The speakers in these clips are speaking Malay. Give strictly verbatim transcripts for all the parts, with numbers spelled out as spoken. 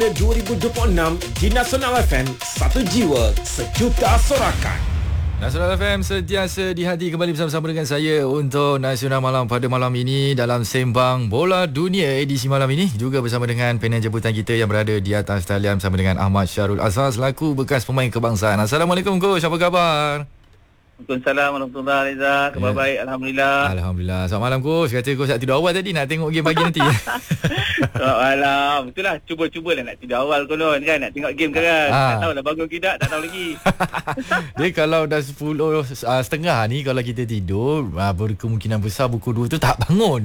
dua ribu dua puluh enam di Nasional F M, satu jiwa, sejuta sorakan. Nasional F M sentiasa di hati, kembali bersama-sama dengan saya untuk Nasional Malam pada malam ini dalam Sembang Bola Dunia edisi malam ini, juga bersama dengan panel jemputan kita yang berada di atas talian bersama dengan Ahmad Syarul Azhar selaku bekas pemain kebangsaan. Assalamualaikum Coach, apa khabar? Waalaikumsalam warahmatullahi wabarakatuh. Khabar ya. Baik, Alhamdulillah. Alhamdulillah. Selamat malam Coach. Kata Coach nak tidur awal tadi, nak tengok game pagi nanti. Selamat malam. Betul lah, cuba-cubalah nak tidur awal kolon kan, nak tengok game kan. Ha. Tak tahulah bangun ke tak, tak tahu lagi. Dia kalau dah sepuluh uh, setengah ni, kalau kita tidur, uh, berkemungkinan besar pukul dua tu tak bangun.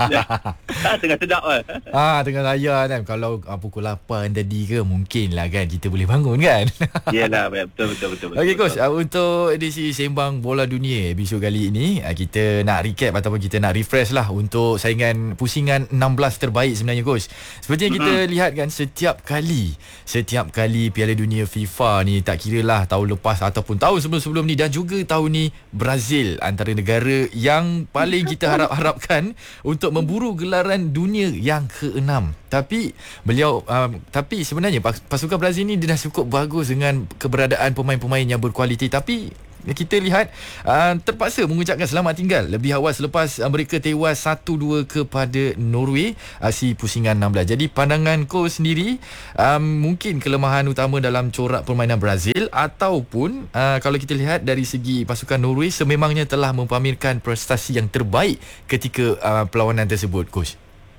Tengah sedap lah. Ah, tengah layan kan. Kalau uh, pukul lapan tadi ke, mungkin lah kan kita boleh bangun kan. Yalah, betul betul betul. Okey Coach, uh, untuk edisi Sembang Bola Dunia episod kali ini, kita nak recap ataupun kita nak refresh lah untuk saingan pusingan enam belas terbaik sebenarnya Coach. Seperti yang kita mm-hmm. lihat kan, setiap kali setiap kali Piala Dunia FIFA ni, tak kira lah tahun lepas ataupun tahun sebelum-sebelum ni, dan juga tahun ni, Brazil antara negara yang paling kita harap-harapkan untuk memburu gelaran dunia yang keenam. Tapi beliau um, tapi sebenarnya pasukan Brazil ni dia dah cukup bagus dengan keberadaan pemain-pemain yang berkualiti, tapi kita lihat uh, terpaksa mengucapkan selamat tinggal lebih awal selepas uh, mereka tewas satu dua kepada Norway, uh, si pusingan enam belas. Jadi pandangan Coach sendiri, um, mungkin kelemahan utama dalam corak permainan Brazil, ataupun uh, kalau kita lihat dari segi pasukan Norway sememangnya telah mempamerkan prestasi yang terbaik ketika uh, perlawanan tersebut Coach?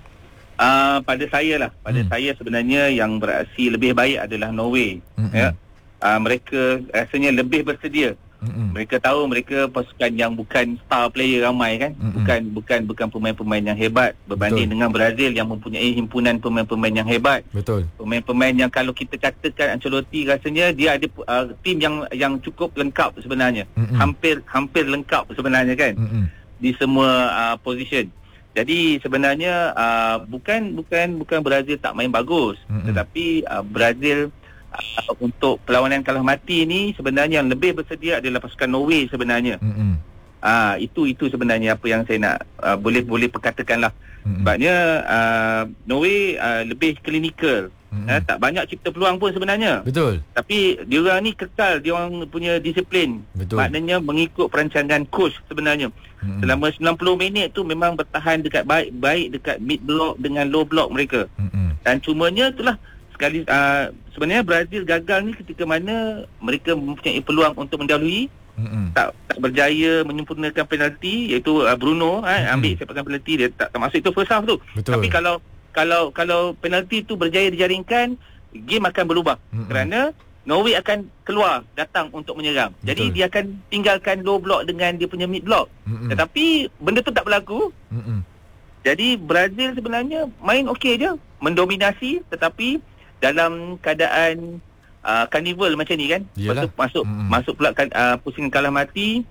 Uh, pada saya lah, pada hmm. saya sebenarnya yang beraksi lebih baik adalah Norway. Hmm. Ya. Uh, mereka rasanya lebih bersedia. Mm-mm. Mereka tahu mereka pasukan yang bukan star player ramai kan. Mm-mm. bukan bukan bukan pemain-pemain yang hebat berbanding Betul. dengan Brazil yang mempunyai himpunan pemain-pemain yang hebat. Betul. Pemain-pemain yang kalau kita katakan Ancelotti, rasanya dia ada uh, tim yang yang cukup lengkap sebenarnya. Mm-mm. Hampir hampir lengkap sebenarnya kan. Mm-mm. Di semua uh, position. Jadi sebenarnya uh, bukan bukan bukan Brazil tak main bagus, Mm-mm. tetapi uh, Brazil Uh, untuk perlawanan kalah mati ni sebenarnya yang lebih bersedia adalah pasukan Norway sebenarnya. Mm-hmm. Uh, itu itu sebenarnya apa yang saya nak uh, boleh boleh perkatakanlah. Mm-hmm. Sebabnya uh, Norway uh, lebih klinikal. Mm-hmm. Uh, tak banyak cipta peluang pun sebenarnya. Betul. Tapi diorang ni kekal, diorang punya disiplin. Betul. Maknanya mengikut perancangan coach sebenarnya. Mm-hmm. Selama sembilan puluh minit tu memang bertahan dekat baik baik dekat mid block dengan low block mereka. Mm-hmm. Dan cumanya itulah sekali uh, sebenarnya Brazil gagal ni ketika mana mereka mempunyai peluang untuk mendahului, mm-hmm. tak tak berjaya menyempurnakan penalti, iaitu uh, Bruno mm-hmm. eh, ambil sepakan penalti, dia tak, tak masuk itu first half tu. Betul. Tapi kalau kalau kalau penalti tu berjaya dijaringkan, game akan berubah, mm-hmm. kerana Norway akan keluar datang untuk menyerang. Betul. Jadi dia akan tinggalkan low block dengan dia punya mid block. Mm-hmm. Tetapi benda tu tak berlaku. Mm-hmm. Jadi Brazil sebenarnya main okey je, mendominasi, tetapi dalam keadaan uh, carnival macam ni kan, Yalah. masuk masuk mm-hmm. masuk pula uh, pusingan kalah mati,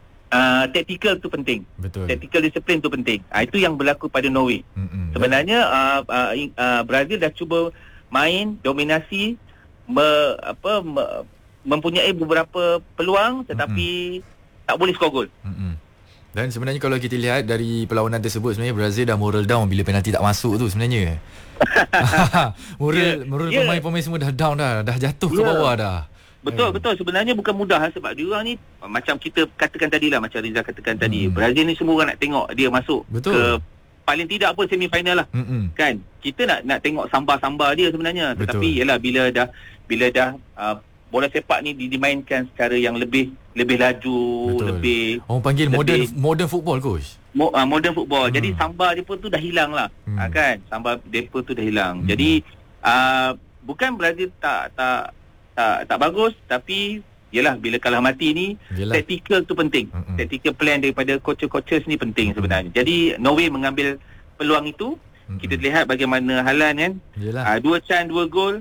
uh, tactical tu penting. Betul. Tactical disiplin tu penting. Uh, itu yang berlaku pada Norway. Mm-hmm. Sebenarnya uh, uh, uh, Brazil dah cuba main dominasi, me, apa me, mempunyai beberapa peluang, tetapi mm-hmm. tak boleh skor gol. Mm-hmm. Dan sebenarnya kalau kita lihat dari perlawanan tersebut, sebenarnya Brazil dah moral down bila penalti tak masuk tu sebenarnya. moral yeah, moral yeah. pemain-pemain semua dah down dah, dah jatuh yeah. ke bawah dah. Betul, eh. betul. Sebenarnya bukan mudah sebab diorang ni macam kita katakan tadilah, macam Riza katakan hmm. tadi, Brazil ni semua orang nak tengok dia masuk betul. ke paling tidak pun semifinal lah. Mm-mm. Kan? Kita nak nak tengok sambar-sambar dia sebenarnya. Betul. Tetapi yalah, bila dah bila dah uh, bola sepak ni dimainkan secara yang lebih lebih laju, Betul. lebih orang panggil lebih modern modern football Coach. Mo, uh, modern football. Hmm. Jadi sambar dia pun tu dah hilang lah. Hmm. Uh, kan? Sambar dia pun tu dah hilang. Hmm. Jadi uh, bukan Brazil tak tak tak tak bagus, tapi yalah, bila kalah mati ni, yalah. tactical tu penting. Hmm. Tactical plan daripada coaches-coaches ni penting hmm. sebenarnya. Jadi Norway mengambil peluang itu. Hmm. Kita lihat bagaimana Haaland kan. Uh, dua chance, dua gol.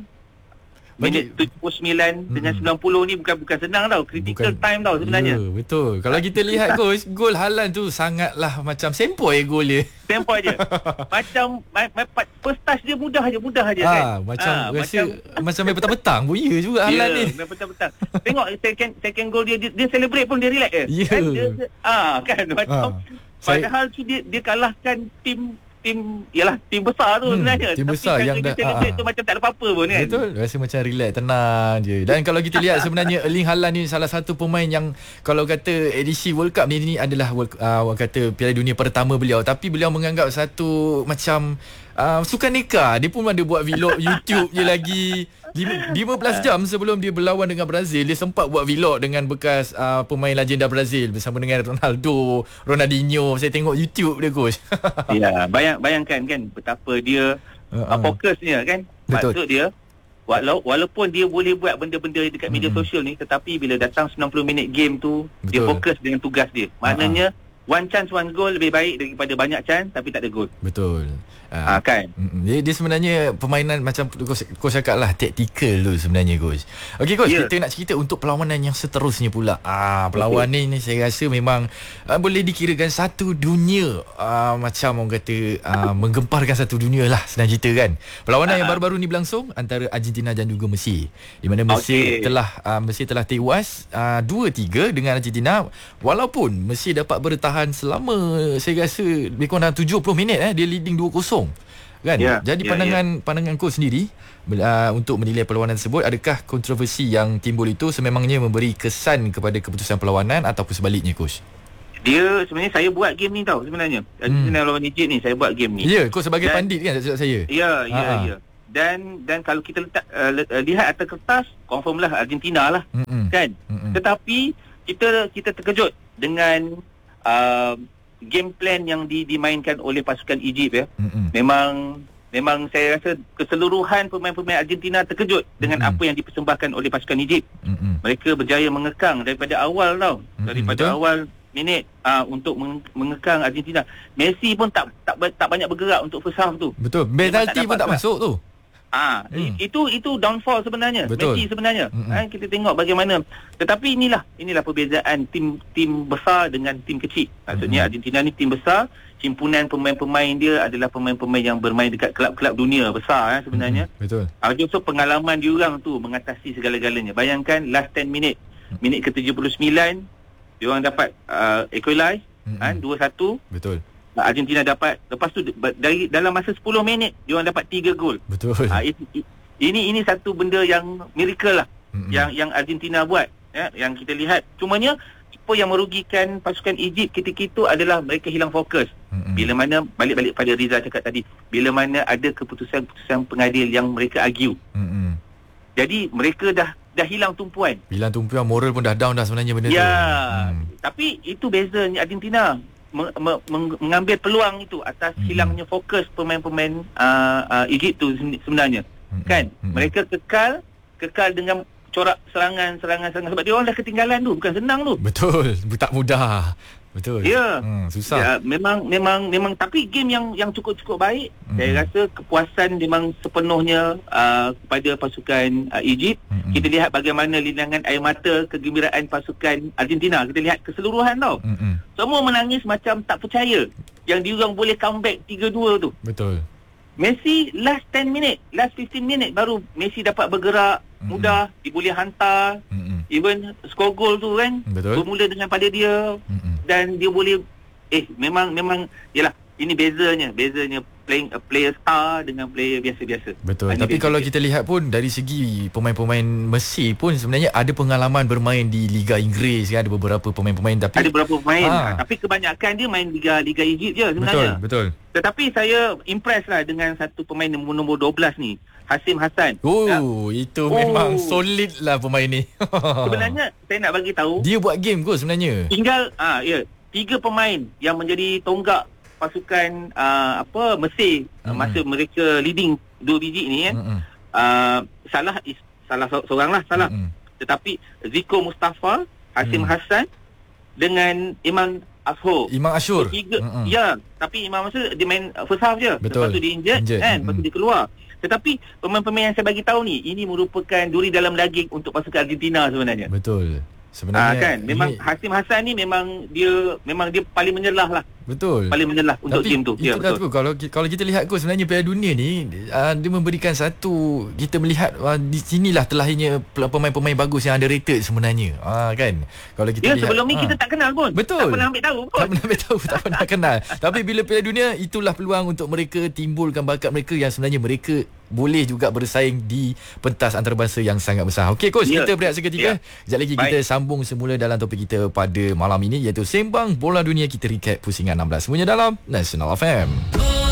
Minit tujuh puluh sembilan hmm. dengan sembilan puluh ni bukan bukan senang tau. Critical bukan, time tau sebenarnya. Ya, betul. Kalau kita lihat Coach, gol Haaland tu sangatlah macam sempoi gol dia. Sempoi je. Macam my, my, first touch dia mudah je, mudah je ha, kan. Macam ha, rasa macam macam main petang-petang pun ya juga Haaland yeah, ni. Main petang-petang. Tengok second second gol dia, dia dia celebrate pun dia relax je. Yeah. Kan dia, ah kan macam ha, padahal saya, tu dia dia kalahkan tim tim ialah tim besar tu hmm, sebenarnya. Tim besar tapi yang dah uh, tu macam tak ada apa-apa pun kan. Betul, rasa macam relax, tenang je. Dan kalau kita lihat sebenarnya Erling Haaland ni salah satu pemain yang kalau kata edisi World Cup ni, ni adalah World, uh, orang kata Piala Dunia pertama beliau, tapi beliau menganggap satu macam uh, sukan neka. Dia pun ada buat vlog YouTube je lagi. lima belas jam sebelum dia berlawan dengan Brazil, dia sempat buat vlog dengan bekas uh, pemain legenda Brazil bersama dengan Ronaldo, Ronaldinho. Saya tengok YouTube dia, coach. Ya, bayang, bayangkan kan betapa dia uh-uh. uh, fokusnya kan. Betul. Maksud dia walau, walaupun dia boleh buat benda-benda dekat media hmm. sosial ni, tetapi bila datang sembilan puluh minit game tu, betul, dia fokus dengan tugas dia. Maknanya uh-huh. one chance one goal lebih baik daripada banyak chance tapi tak ada gol. Betul. Ah, kan. Dia, dia sebenarnya permainan macam coach, coach cakap lah, taktikal tu sebenarnya, coach. Okey, coach, yeah. kita nak cerita untuk perlawanan yang seterusnya pula. Ah, perlawanan okay. ni saya rasa memang uh, boleh dikirakan satu dunia, uh, macam orang kata uh, menggemparkan satu dunia lah, senang cerita kan. Perlawanan uh-huh. yang baru-baru ni berlangsung antara Argentina dan juga Mesir, di mana Mesir okay. telah uh, Mesir telah tewas uh, dua tiga dengan Argentina. Walaupun Mesir dapat bertahan selama saya rasa lebih kurang dalam tujuh puluh minit, eh dia leading dua kosong. Kan? Yeah, Jadi yeah, pandangan yeah. pandangan coach sendiri uh, untuk menilai perlawanan tersebut, adakah kontroversi yang timbul itu sememangnya memberi kesan kepada keputusan perlawanan ataupun sebaliknya, coach? Dia sebenarnya saya buat game ni tau sebenarnya. Argentina hmm. lawan Egypt ni saya buat game ni. Ya, yeah, coach sebagai dan, pandit kan tak silap saya. Ya, ya, ya. Dan dan kalau kita letak uh, lihat atas kertas, confirm lah Argentina lah. Mm-mm. Kan? Mm-mm. Tetapi kita kita terkejut dengan uh, game plan yang di, dimainkan oleh pasukan Egypt ya. Mm-hmm. Memang memang saya rasa keseluruhan pemain-pemain Argentina terkejut dengan mm-hmm. apa yang dipersembahkan oleh pasukan Egypt. Mm-hmm. Mereka berjaya mengekang daripada awal tau. Mm-hmm. Daripada Betul? awal minit uh, untuk mengekang Argentina. Messi pun tak tak tak banyak bergerak untuk first half tu. Betul. Penalti pun tak masuk tu. Ah, hmm. itu itu downfall sebenarnya. Betul. Messi sebenarnya. Mm-hmm. Ha, kita tengok bagaimana. Tetapi inilah inilah perbezaan tim tim besar dengan tim kecil. Maksudnya mm-hmm. Argentina ni tim besar, himpunan pemain-pemain dia adalah pemain-pemain yang bermain dekat kelab-kelab dunia besar, eh, sebenarnya. Mm-hmm. Betul. Ah, so pengalaman diorang tu mengatasi segala-galanya. Bayangkan last ten minit, minit ke tujuh puluh sembilan, diorang dapat uh, equalize, mm-hmm. kan, dua satu. Betul. Argentina dapat, lepas tu dari dalam masa sepuluh minit dia orang dapat tiga gol. Betul. Ha, ini ini satu benda yang miracle lah, mm-hmm. yang yang Argentina buat, ya, yang kita lihat. Cumanya apa yang merugikan pasukan Egypt ketika itu adalah mereka hilang fokus. Mm-hmm. Bila mana balik-balik pada Riza cakap tadi, bila mana ada keputusan-keputusan pengadil yang mereka argue. Mm-hmm. Jadi mereka dah dah hilang tumpuan. Hilang tumpuan, moral pun dah down dah sebenarnya benda ya, tu. Ya. Hmm. Tapi itu bezanya Argentina. Mengambil peluang itu atas mm-hmm. hilangnya fokus pemain-pemain uh, uh, Egypt tu sebenarnya. Mm-hmm. Kan? Mm-hmm. Mereka kekal kekal dengan corak serangan serangan serangan sebab dia orang dah ketinggalan tu, bukan senang tu. Betul, tak mudah. Betul. Ya. Hmm, susah. Ya, memang memang memang tapi game yang yang cukup-cukup baik. Mm-hmm. Saya rasa kepuasan memang sepenuhnya uh, kepada pasukan uh, Egypt. Mm-hmm. Kita lihat bagaimana linangan air mata kegembiraan pasukan Argentina. Kita lihat keseluruhan tau. Mm-hmm. Semua menangis macam tak percaya yang diorang boleh comeback tiga dua tu. Betul. Messi last ten minit, last fifteen minit baru Messi dapat bergerak mm-hmm. mudah, dia boleh hantar. Mm-hmm. Even score goal tu kan. Betul. Bermula dengan pada dia. Mm-hmm. Dan dia boleh eh memang memang yalah, ini bezanya bezanya playing a player star dengan player biasa-biasa. Betul. Ini tapi kalau kita lihat pun dari segi pemain-pemain Mesir pun sebenarnya ada pengalaman bermain di Liga Inggeris kan, ada beberapa pemain-pemain tapi ada beberapa pemain ha. tapi kebanyakan dia main Liga Liga Egypt je sebenarnya. Betul, betul. Tetapi saya impress lah dengan satu pemain nombor, nombor dua belas ni, Hasim Hassan. Oh, ya. Itu memang oh. solid lah pemain ni. Sebenarnya saya nak bagi tahu dia buat game kot sebenarnya. Tinggal ah ya, tiga pemain yang menjadi tonggak pasukan uh, apa Mesir mm-hmm. masa mereka leading dua biji ni kan. Mm-hmm. Uh, salah is, salah seorang lah salah. Mm-hmm. Tetapi Zico Mustafa, Hasim mm. Hassan dengan Imam Ashur. Imam Ashur. Tiga, mm-hmm. ya, tapi Imam Ashur dia main first half je. Betul. Lepas tu dia injured, injured. kan, mm-hmm. lepas tu dia keluar. Tetapi pemain-pemain yang saya bagi tahu ni, ini merupakan duri dalam daging untuk pasukan Argentina sebenarnya. Betul. Sebenarnya ah, kan memang ini... Hasim Hassan ni memang dia memang dia paling menyelah lah Betul. Paling menyelah untuk Tapi game tu. Ya, itulah betul. tu kalau kalau kita lihat coach, sebenarnya Piala Dunia ni uh, dia memberikan satu, kita melihat uh, di sinilah terlahirnya pemain-pemain bagus yang underrated sebenarnya. Ah uh, kan. Kalau kita Ya, lihat sebelum ni uh, kita tak kenal pun. Betul. Tak pernah ambil tahu pun. Tak pernah ambil tahu, tak pernah kenal. Tapi bila Piala Dunia, itulah peluang untuk mereka timbulkan bakat mereka yang sebenarnya mereka boleh juga bersaing di pentas antarabangsa yang sangat besar. Okey coach, yeah. kita berehat seketika. Yeah. Sekejap lagi Baik. kita sambung semula dalam topik kita pada malam ini, iaitu Sembang Bola Dunia. Kita recap pusingan enam belas semuanya dalam National F M.